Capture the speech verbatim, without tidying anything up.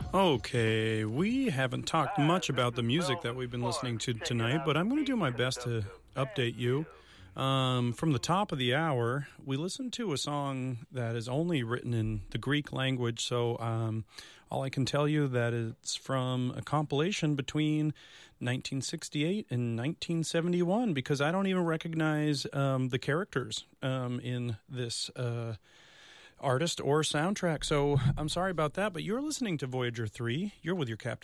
Okay, we haven't talked much about the music that we've been listening to tonight, but I'm going to do my best to update you. Um, from the top of the hour, we listened to a song that is only written in the Greek language, so um, all I can tell you that it's from a compilation between nineteen sixty-eight and nineteen seventy-one, because I don't even recognize um, the characters um, in this uh artist or soundtrack. So I'm sorry about that, but you're listening to Voyager three. You're with your captain.